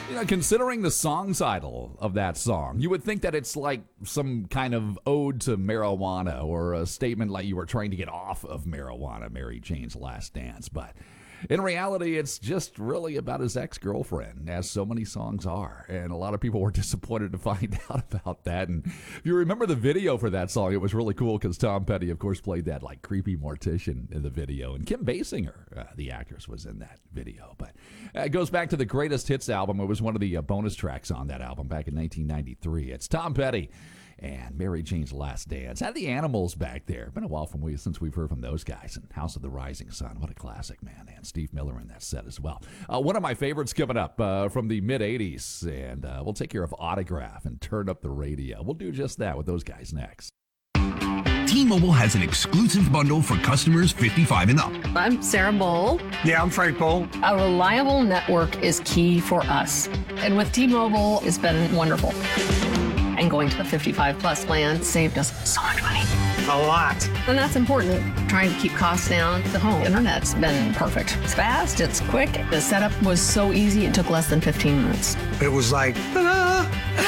Considering the song title of that song, you would think that it's like some kind of ode to marijuana or a statement like you were trying to get off of marijuana, Mary Jane's Last Dance. But in reality, it's just really about his ex-girlfriend, as so many songs are. And a lot of people were disappointed to find out about that. And if you remember the video for that song, it was really cool because Tom Petty, of course, played that like creepy mortician in the video. And Kim Basinger, the actress, was in that video. But it goes back to the Greatest Hits album. It was one of the bonus tracks on that album back in 1993. It's Tom Petty and Mary Jane's Last Dance. Had the Animals back there. Been a while since we've heard from those guys. And House of the Rising Sun, what a classic, man. And Steve Miller in that set as well. One of my favorites coming up from the mid-'80s. And we'll take care of Autograph and Turn Up the Radio. We'll do just that with those guys next. T-Mobile has an exclusive bundle for customers 55 and up. I'm Sarah Bowl. Yeah, I'm Frank Bowl. A reliable network is key for us. And with T-Mobile, it's been wonderful. And going to the 55-plus plan saved us so much money. A lot. And that's important. Trying to keep costs down. The home internet's been perfect. It's fast, it's quick. The setup was so easy, it took less than 15 minutes. It was like, ta-da!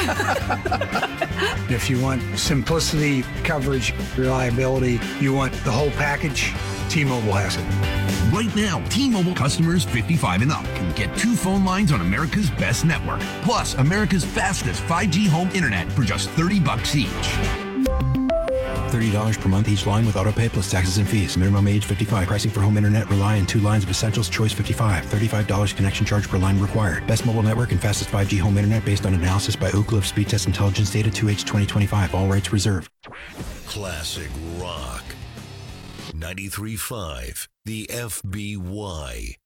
If you want simplicity, coverage, reliability, you want the whole package, T-Mobile has it. Right now, T-Mobile customers 55 and up can get 2 phone lines on America's best network, plus America's fastest 5G home internet for just $30 each. $30 per month each line with autopay plus taxes and fees. Minimum age 55. Pricing for home internet rely on 2 lines of Essentials Choice 55. $35 connection charge per line required. Best mobile network and fastest 5G home internet based on analysis by Oak Cliff Speed Test Intelligence data 2H 2025. All rights reserved. Classic Rock. 93.5 The FBY.